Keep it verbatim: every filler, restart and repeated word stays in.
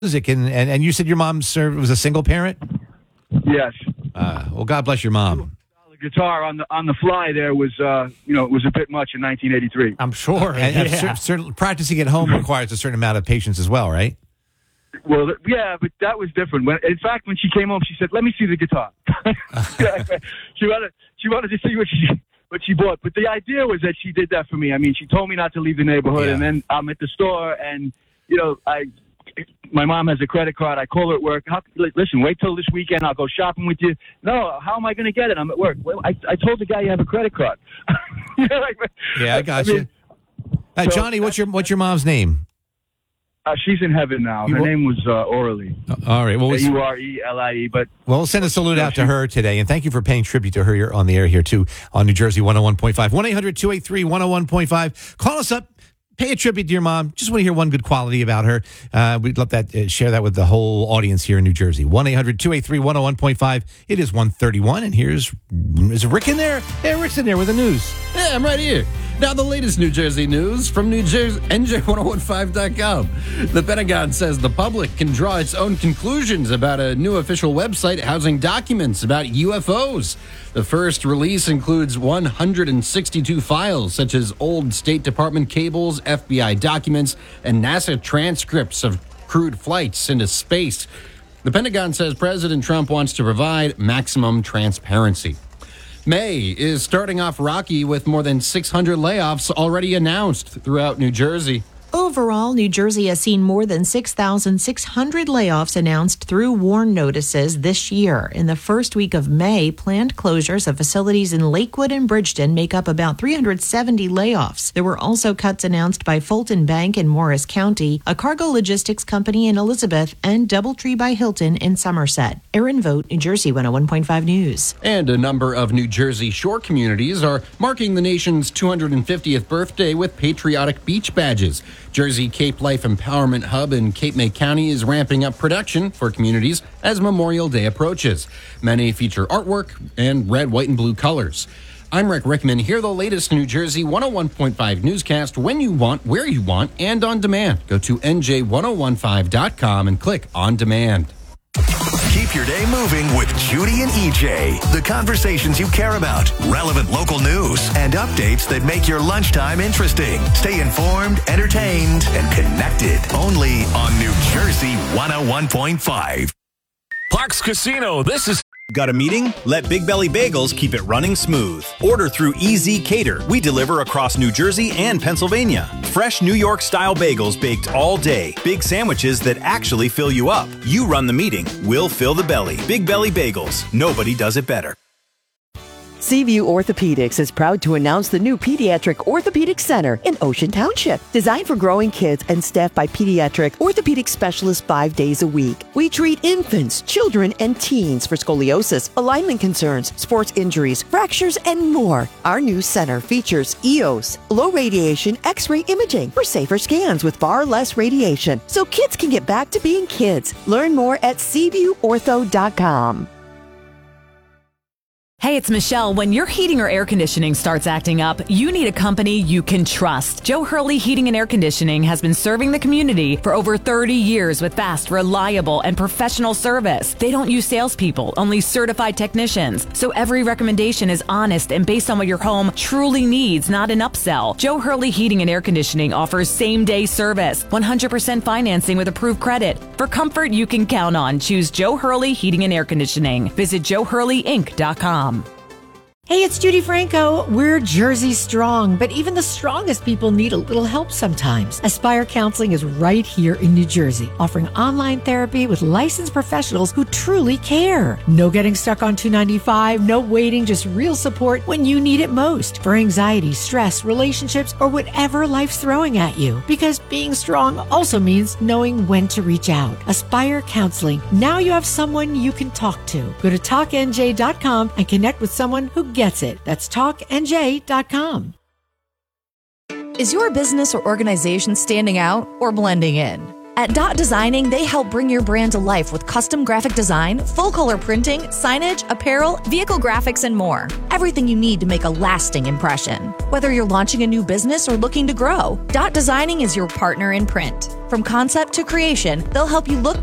music, and, and, and you said your mom served was a single parent? Yes. Uh, well, God bless your mom. The guitar on the on the fly there was, uh, you know, it was a bit much in nineteen eighty-tee. I'm sure. And, and yeah. cer- certain, practicing at home requires a certain amount of patience as well, right? Well, yeah, but that was different. When, in fact, when she came home, she said, "Let me see the guitar." she wanted she wanted to see what she what she bought. But the idea was that she did that for me. I mean, she told me not to leave the neighborhood, Yeah. and then I'm at the store, and you know, I. My mom has a credit card. I call her at work. How, listen, wait till this weekend. I'll go shopping with you. No, how am I going to get it? I'm at work. Well, I, I told the guy you have a credit card. like, Yeah, I got I you. mean, Uh, so- Johnny, what's your what's your mom's name? Uh, she's in heaven now. Her You- name was uh, Orly. All right. Well, A we'll, U R E L I E. But well, we'll send a salute Yeah, out to she- her today, and thank you for paying tribute to her here on the air here, too, on New Jersey one oh one point five. one eight hundred two eight three one oh one point five. Call us up. Pay a tribute to your mom. Just want to hear one good quality about her. Uh, we'd love that. Uh, share that with the whole audience here in New Jersey. one eight hundred two eight three one oh one point five. It is one thirty-one, and here's is Rick in there? Yeah, Rick's in there with the news. Yeah, I'm right here. Now, the latest New Jersey news from New Jersey, N J ten fifteen dot com. The Pentagon says the public can draw its own conclusions about a new official website housing documents about U F Os. The first release includes one hundred sixty-two files, such as old State Department cables, F B I documents, and NASA transcripts of crewed flights into space. The Pentagon says President Trump wants to provide maximum transparency. May is starting off rocky with more than six hundred layoffs already announced throughout New Jersey. Overall, New Jersey has seen more than six thousand six hundred layoffs announced through WARN notices this year. In the first week of May, planned closures of facilities in Lakewood and Bridgeton make up about three hundred seventy layoffs. There were also cuts announced by Fulton Bank in Morris County, a cargo logistics company in Elizabeth, and Doubletree by Hilton in Somerset. Erin Vogt, New Jersey one oh one point five News. And a number of New Jersey shore communities are marking the nation's two hundred fiftieth birthday with patriotic beach badges. Jersey Cape Life Empowerment Hub in Cape May County is ramping up production for communities as Memorial Day approaches. Many feature artwork and red, white, and blue colors. I'm Rick Rickman. Hear the latest New Jersey one oh one point five newscast when you want, where you want, and on demand. Go to N J ten fifteen dot com and click On Demand. Keep your day moving with Judy and E J. The conversations you care about, relevant local news, and updates that make your lunchtime interesting. Stay informed, entertained, and connected. Only on New Jersey one oh one point five. Parks Casino, this is... Got a meeting? Let Big Belly Bagels keep it running smooth. Order through E Z Cater. We deliver across New Jersey and Pennsylvania. Fresh New York-style bagels baked all day. Big sandwiches that actually fill you up. You run the meeting. We'll fill the belly. Big Belly Bagels. Nobody does it better. Seaview Orthopedics is proud to announce the new Pediatric Orthopedic Center in Ocean Township. Designed for growing kids and staffed by pediatric orthopedic specialists five days a week. We treat infants, children, and teens for scoliosis, alignment concerns, sports injuries, fractures, and more. Our new center features E O S, low radiation X-ray imaging for safer scans with far less radiation, so kids can get back to being kids. Learn more at seaview ortho dot com. Hey, it's Michelle. When your heating or air conditioning starts acting up, you need a company you can trust. Joe Hurley Heating and Air Conditioning has been serving the community for over thirty years with fast, reliable, and professional service. They don't use salespeople, only certified technicians. So every recommendation is honest and based on what your home truly needs, not an upsell. Joe Hurley Heating and Air Conditioning offers same-day service, one hundred percent financing with approved credit. For comfort you can count on, choose Joe Hurley Heating and Air Conditioning. Visit joe hurley inc dot com. Hey, it's Judy Franco. We're Jersey strong, but even the strongest people need a little help sometimes. Aspire Counseling is right here in New Jersey, offering online therapy with licensed professionals who truly care. No getting stuck on two ninety-five, no waiting, just real support when you need it most for anxiety, stress, relationships, or whatever life's throwing at you. Because being strong also means knowing when to reach out. Aspire Counseling. Now you have someone you can talk to. Go to talk N J dot com and connect with someone who gets it. That's talk N J dot com. Is your business or organization standing out or blending in? At Dot Designing, they help bring your brand to life with custom graphic design, full-color printing, signage, apparel, vehicle graphics, and more. Everything you need to make a lasting impression. Whether you're launching a new business or looking to grow, Dot Designing is your partner in print. From concept to creation, they'll help you look